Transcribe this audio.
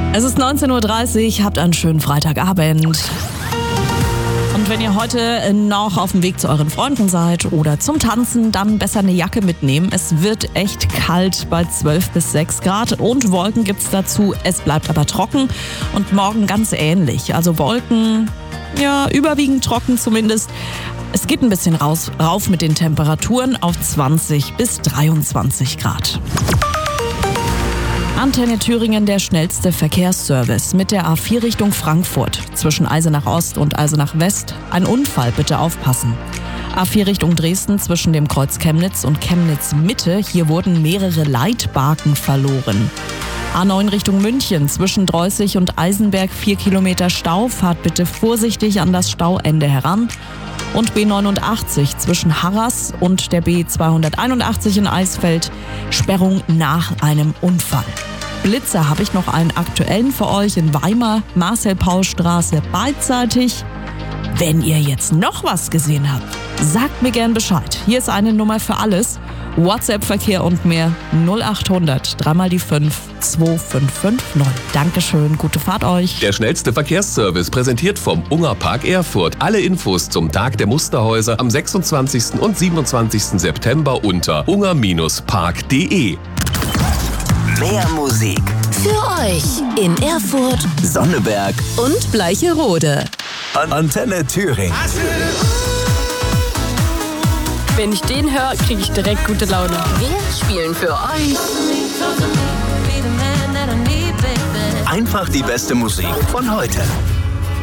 Es ist 19.30 Uhr, habt einen schönen Freitagabend. Und wenn ihr heute noch auf dem Weg zu euren Freunden seid oder zum Tanzen, dann besser eine Jacke mitnehmen. Es wird echt kalt bei 12 bis 6 Grad und Wolken gibt's dazu. Es bleibt aber trocken und morgen ganz ähnlich. Also Wolken, ja, überwiegend trocken zumindest. Es geht ein bisschen rauf mit den Temperaturen auf 20 bis 23 Grad. Antenne Thüringen, der schnellste Verkehrsservice mit der A4 Richtung Frankfurt. Zwischen Eisenach Ost und Eisenach West. Ein Unfall, bitte aufpassen. A4 Richtung Dresden zwischen dem Kreuz Chemnitz und Chemnitz Mitte. Hier wurden mehrere Leitbarken verloren. A9 Richtung München zwischen Dreußig und Eisenberg 4 Kilometer Stau. Fahrt bitte vorsichtig an das Stauende heran. Und B89 zwischen Harras und der B281 in Eisfeld. Sperrung nach einem Unfall. Blitzer habe ich noch einen aktuellen für euch in Weimar, Marcel-Paul-Straße beidseitig. Wenn ihr jetzt noch was gesehen habt, sagt mir gern Bescheid. Hier ist eine Nummer für alles. WhatsApp-Verkehr und mehr 0800 3 mal die 5 2559. Dankeschön, gute Fahrt euch. Der schnellste Verkehrsservice präsentiert vom Unger Park Erfurt. Alle Infos zum Tag der Musterhäuser am 26. und 27. September unter unger-park.de. Mehr Musik Für euch in Erfurt Sonneberg und Bleicherode. Antenne Thüringen. Wenn ich den höre, kriege ich direkt gute Laune. Wir spielen für euch Einfach die beste Musik von heute.